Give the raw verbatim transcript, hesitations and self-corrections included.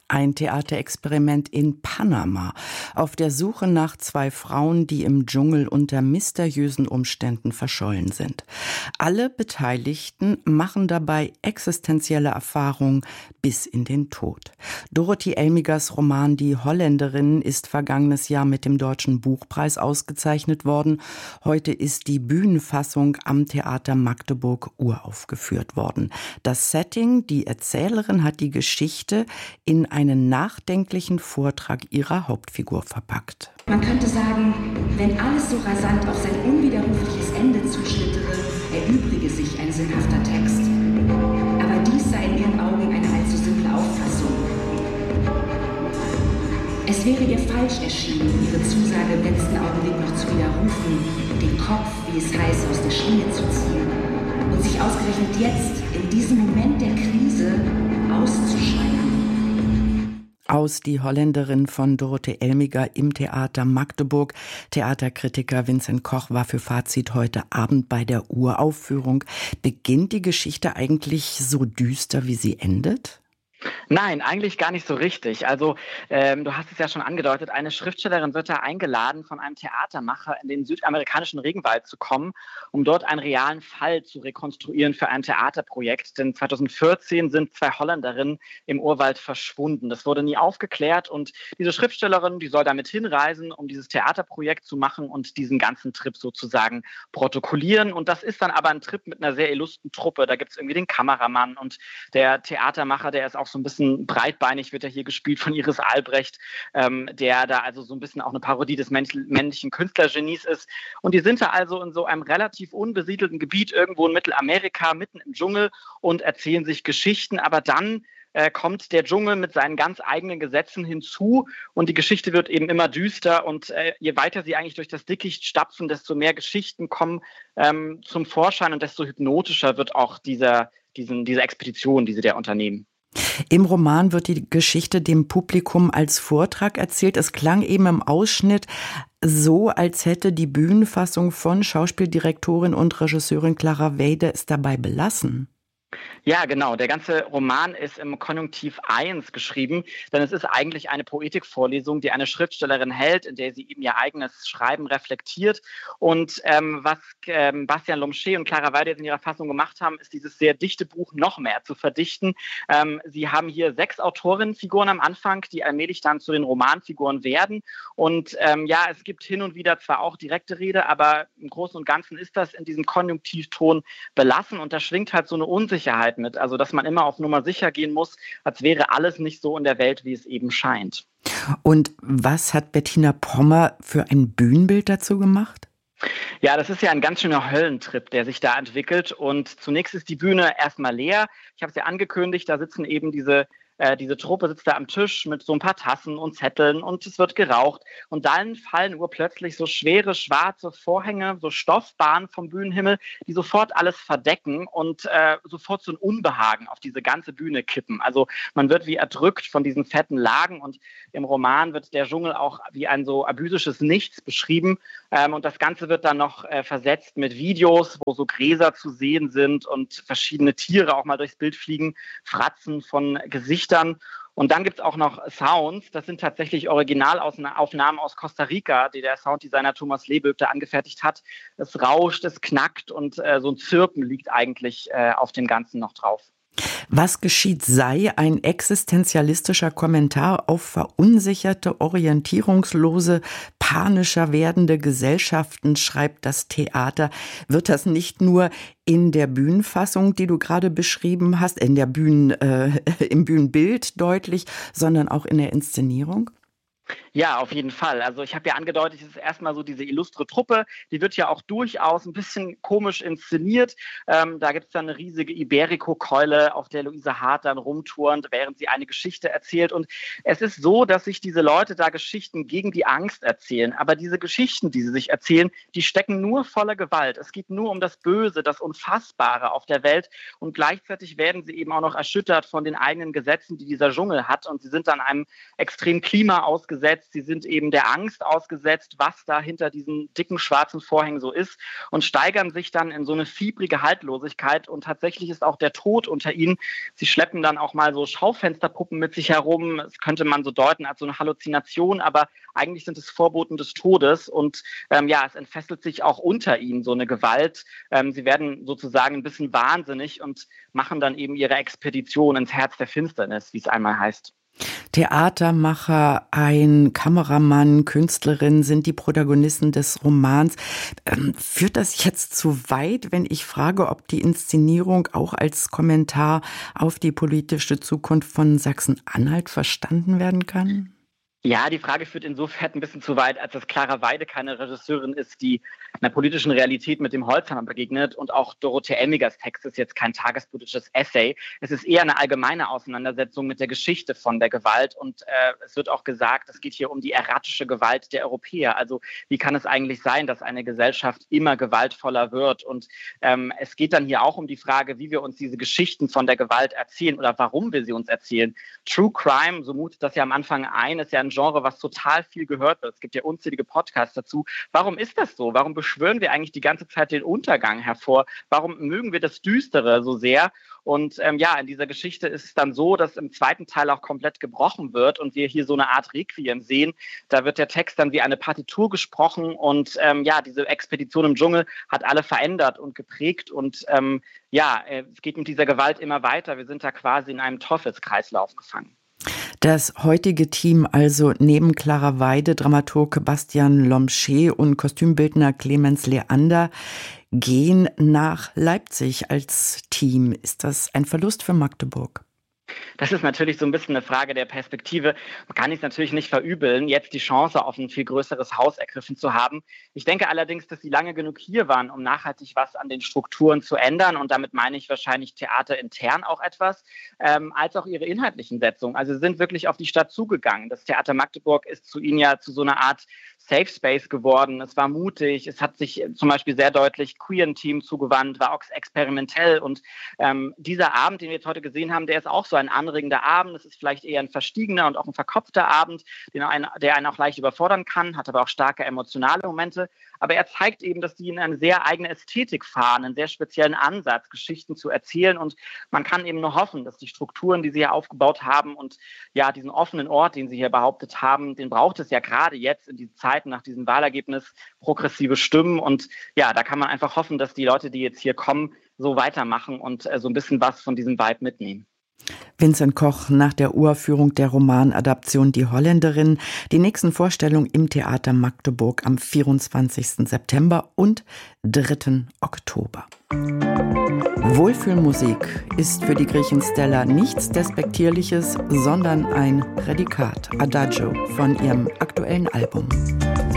Ein Theaterexperiment in Panama. Auf der Suche nach zwei Frauen, die im Dschungel unter mysteriösen Umständen verschollen sind. Alle Beteiligten machen dabei existenzielle Erfahrungen bis in den Tod. Dorothee Elmigers Roman Die Holländerin ist vergangenes Jahr mit dem Deutschen Buchpreis ausgezeichnet worden. Heute ist die Bühnenfassung am Theater Magdeburg uraufgeführt worden. Das Setting, die Erzählerin hat die Geschichte in einen nachdenklichen Vortrag ihrer Hauptfigur verpackt. Man könnte sagen, wenn alles so rasant auf sein unwiderrufliches Ende zuschlittere, erübrige sich ein sinnhafter Text. Aber dies sei in ihren Augen eine allzu simple Auffassung. Es wäre ihr falsch erschienen, ihre Zusage im letzten Augenblick noch zu widerrufen, den Kopf, wie es heißt, aus der Schlinge zu ziehen und sich ausgerechnet jetzt, in diesem Moment der Krise, auszuscheiden. Aus Die Holländerin von Dorothee Elmiger im Theater Magdeburg. Theaterkritiker Vincent Koch war für Fazit heute Abend bei der Uraufführung. Beginnt die Geschichte eigentlich so düster, wie sie endet? Nein, eigentlich gar nicht so richtig. Also ähm, du hast es ja schon angedeutet, eine Schriftstellerin wird da eingeladen, von einem Theatermacher in den südamerikanischen Regenwald zu kommen, um dort einen realen Fall zu rekonstruieren für ein Theaterprojekt. Denn zweitausendvierzehn sind zwei Holländerinnen im Urwald verschwunden. Das wurde nie aufgeklärt und diese Schriftstellerin, die soll damit hinreisen, um dieses Theaterprojekt zu machen und diesen ganzen Trip sozusagen protokollieren. Und das ist dann aber ein Trip mit einer sehr illustren Truppe. Da gibt es irgendwie den Kameramann und der Theatermacher, der ist auch so ein bisschen breitbeinig, wird ja hier gespielt von Iris Albrecht, ähm, der da also so ein bisschen auch eine Parodie des männlichen Künstlergenies ist. Und die sind da also in so einem relativ unbesiedelten Gebiet irgendwo in Mittelamerika, mitten im Dschungel und erzählen sich Geschichten. Aber dann äh, kommt der Dschungel mit seinen ganz eigenen Gesetzen hinzu und die Geschichte wird eben immer düster. Und äh, je weiter sie eigentlich durch das Dickicht stapfen, desto mehr Geschichten kommen ähm, zum Vorschein und desto hypnotischer wird auch dieser, diesen, diese Expedition, die sie da unternehmen. Im Roman wird die Geschichte dem Publikum als Vortrag erzählt. Es klang eben im Ausschnitt so, als hätte die Bühnenfassung von Schauspieldirektorin und Regisseurin Clara Weide es dabei belassen. Ja, genau. Der ganze Roman ist im Konjunktiv eins geschrieben, denn es ist eigentlich eine Poetikvorlesung, die eine Schriftstellerin hält, in der sie eben ihr eigenes Schreiben reflektiert. Und ähm, was ähm, Bastian Lomsche und Clara Weide jetzt in ihrer Fassung gemacht haben, ist dieses sehr dichte Buch noch mehr zu verdichten. Ähm, sie haben hier sechs Autorinnenfiguren am Anfang, die allmählich dann zu den Romanfiguren werden. Und ähm, ja, es gibt hin und wieder zwar auch direkte Rede, aber im Großen und Ganzen ist das in diesem Konjunktivton belassen und da schwingt halt so eine Unsicherheit mit, also dass man immer auf Nummer sicher gehen muss, als wäre alles nicht so in der Welt, wie es eben scheint. Und was hat Bettina Pommer für ein Bühnenbild dazu gemacht? Ja, das ist ja ein ganz schöner Höllentrip, der sich da entwickelt und zunächst ist die Bühne erstmal leer. Ich habe es ja angekündigt, da sitzen eben diese Äh, diese Truppe sitzt da am Tisch mit so ein paar Tassen und Zetteln und es wird geraucht. Und dann fallen urplötzlich so schwere, schwarze Vorhänge, so Stoffbahnen vom Bühnenhimmel, die sofort alles verdecken und äh, sofort so ein Unbehagen auf diese ganze Bühne kippen. Also man wird wie erdrückt von diesen fetten Lagen und im Roman wird der Dschungel auch wie ein so abysisches Nichts beschrieben. Ähm, und das Ganze wird dann noch äh, versetzt mit Videos, wo so Gräser zu sehen sind und verschiedene Tiere auch mal durchs Bild fliegen, Fratzen von Gesichtern. Und dann gibt es auch noch Sounds, das sind tatsächlich Originalaufnahmen aus Costa Rica, die der Sounddesigner Thomas Leböb da angefertigt hat. Es rauscht, es knackt und äh, so ein Zirpen liegt eigentlich äh, auf dem Ganzen noch drauf. Was geschieht sei ein existenzialistischer Kommentar auf verunsicherte, orientierungslose, panischer werdende Gesellschaften, schreibt das Theater. Wird das nicht nur in der Bühnenfassung, die du gerade beschrieben hast, in der Bühnen, äh, im Bühnenbild deutlich, sondern auch in der Inszenierung? Ja, auf jeden Fall. Also ich habe ja angedeutet, es ist erstmal so diese illustre Truppe, die wird ja auch durchaus ein bisschen komisch inszeniert. Ähm, da gibt es dann eine riesige Iberico-Keule, auf der Luise Hart dann rumturnt, während sie eine Geschichte erzählt. Und es ist so, dass sich diese Leute da Geschichten gegen die Angst erzählen. Aber diese Geschichten, die sie sich erzählen, die stecken nur voller Gewalt. Es geht nur um das Böse, das Unfassbare auf der Welt. Und gleichzeitig werden sie eben auch noch erschüttert von den eigenen Gesetzen, die dieser Dschungel hat. Und sie sind dann einem extremen Klima ausgesetzt, ausgesetzt, sie sind eben der Angst ausgesetzt, was da hinter diesen dicken schwarzen Vorhängen so ist und steigern sich dann in so eine fiebrige Haltlosigkeit und tatsächlich ist auch der Tod unter ihnen. Sie schleppen dann auch mal so Schaufensterpuppen mit sich herum, das könnte man so deuten als so eine Halluzination, aber eigentlich sind es Vorboten des Todes und ähm, ja, es entfesselt sich auch unter ihnen so eine Gewalt. Ähm, sie werden sozusagen ein bisschen wahnsinnig und machen dann eben ihre Expedition ins Herz der Finsternis, wie es einmal heißt. Theatermacher, ein Kameramann, Künstlerin sind die Protagonisten des Romans. Ähm, führt das jetzt zu weit, wenn ich frage, ob die Inszenierung auch als Kommentar auf die politische Zukunft von Sachsen-Anhalt verstanden werden kann? Ja, die Frage führt insofern ein bisschen zu weit, als dass Clara Weide keine Regisseurin ist, die einer politischen Realität mit dem Holzhammer begegnet. Und auch Dorothea Elmigers Text ist jetzt kein tagespolitisches Essay. Es ist eher eine allgemeine Auseinandersetzung mit der Geschichte von der Gewalt. Und äh, es wird auch gesagt, es geht hier um die erratische Gewalt der Europäer. Also wie kann es eigentlich sein, dass eine Gesellschaft immer gewaltvoller wird? Und ähm, es geht dann hier auch um die Frage, wie wir uns diese Geschichten von der Gewalt erzählen oder warum wir sie uns erzählen. True Crime, so mutet das ja am Anfang ein, ist ja ein Genre, was total viel gehört wird. Es gibt ja unzählige Podcasts dazu. Warum ist das so? Warum beschwören wir eigentlich die ganze Zeit den Untergang hervor? Warum mögen wir das Düstere so sehr? Und ähm, ja, in dieser Geschichte ist es dann so, dass im zweiten Teil auch komplett gebrochen wird und wir hier so eine Art Requiem sehen. Da wird der Text dann wie eine Partitur gesprochen und ähm, ja, diese Expedition im Dschungel hat alle verändert und geprägt und ähm, ja, es geht mit dieser Gewalt immer weiter. Wir sind da quasi in einem Teufelskreislauf gefangen. Das heutige Team, also neben Clara Weide, Dramaturg Bastian Lomsche und Kostümbildner Clemens Leander, gehen nach Leipzig als Team. Ist das ein Verlust für Magdeburg? Das ist natürlich so ein bisschen eine Frage der Perspektive. Man kann es natürlich nicht verübeln, jetzt die Chance auf ein viel größeres Haus ergriffen zu haben. Ich denke allerdings, dass sie lange genug hier waren, um nachhaltig was an den Strukturen zu ändern. Und damit meine ich wahrscheinlich theaterintern auch etwas, ähm, als auch ihre inhaltlichen Setzungen. Also sie sind wirklich auf die Stadt zugegangen. Das Theater Magdeburg ist zu ihnen ja zu so einer Art Safe Space geworden. Es war mutig. Es hat sich zum Beispiel sehr deutlich queeren Team zugewandt, war auch experimentell. Und ähm, dieser Abend, den wir jetzt heute gesehen haben, der ist auch so ein anregender Abend. Es ist vielleicht eher ein verstiegener und auch ein verkopfter Abend, den einen, der einen auch leicht überfordern kann, hat aber auch starke emotionale Momente. Aber er zeigt eben, dass die in eine sehr eigene Ästhetik fahren, einen sehr speziellen Ansatz, Geschichten zu erzählen. Und man kann eben nur hoffen, dass die Strukturen, die sie hier aufgebaut haben und ja, diesen offenen Ort, den sie hier behauptet haben, den braucht es ja gerade jetzt in diesen Zeiten nach diesem Wahlergebnis, progressive Stimmen. Und ja, da kann man einfach hoffen, dass die Leute, die jetzt hier kommen, so weitermachen und äh, so ein bisschen was von diesem Vibe mitnehmen. Vincent Koch nach der Uraufführung der Romanadaption Die Holländerin. Die nächsten Vorstellungen im Theater Magdeburg am vierundzwanzigsten September und dritten Oktober. Wohlfühlmusik ist für die Griechin Stella nichts Despektierliches, sondern ein Prädikat, Adagio, von ihrem aktuellen Album.